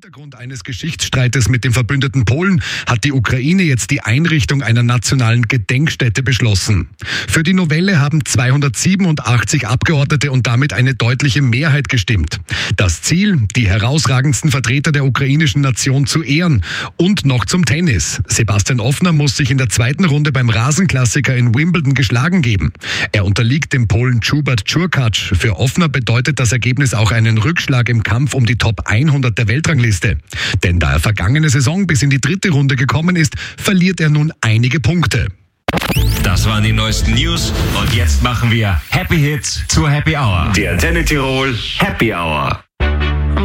Hintergrund eines Geschichtsstreites mit dem verbündeten Polen hat die Ukraine jetzt die Einrichtung einer nationalen Gedenkstätte beschlossen. Für die Novelle haben 287 Abgeordnete und damit eine deutliche Mehrheit gestimmt. Das Ziel, die herausragendsten Vertreter der ukrainischen Nation zu ehren. Und noch zum Tennis. Sebastian Ofner muss sich in der zweiten Runde beim Rasenklassiker in Wimbledon geschlagen geben. Er unterliegt dem Polen Hubert Hurkacz. Für Ofner bedeutet das Ergebnis auch einen Rückschlag im Kampf um die Top 100 der Weltrangliste. Denn da er vergangene Saison bis in die dritte Runde gekommen ist, verliert er nun einige Punkte. Das waren die neuesten News und jetzt machen wir Happy Hits zur Happy Hour. Die Antenne Tirol Happy Hour.